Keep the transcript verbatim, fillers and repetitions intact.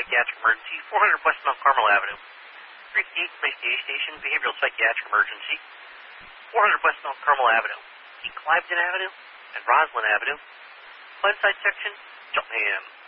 Psychiatric Emergency, four hundred West Mount Carmel Avenue. Creek Gate Place Day Station, Behavioral Psychiatric Emergency, four hundred West Mount Carmel Avenue. East Cliveden Avenue and Roslyn Avenue. Glenside Section, Cheltenham.